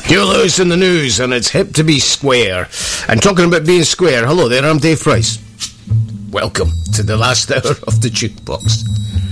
Huey Lewis in the news, and it's hip to be square. And talking about being square, hello there, I'm Dave Price. Welcome to the last hour of the Jukebox.